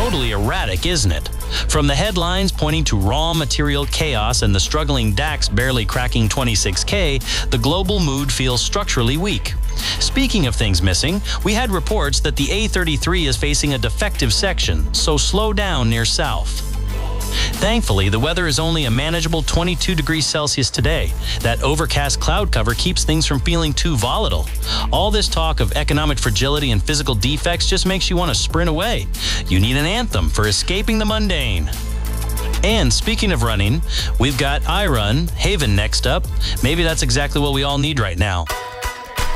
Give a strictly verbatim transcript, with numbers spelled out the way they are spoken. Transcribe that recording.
totally erratic, isn't it? From the headlines pointing to raw material chaos and the struggling DAX barely cracking twenty-six K, the global mood feels structurally weak. Speaking of things missing, we had reports that the A thirty-three is facing a defective section, so slow down near south. Thankfully, the weather is only a manageable twenty-two degrees Celsius today. That overcast cloud cover keeps things from feeling too volatile. All this talk of economic fragility and physical defects just makes you want to sprint away. You need an anthem for escaping the mundane. And speaking of running, we've got iRun, Haven next up. Maybe that's exactly what we all need right now.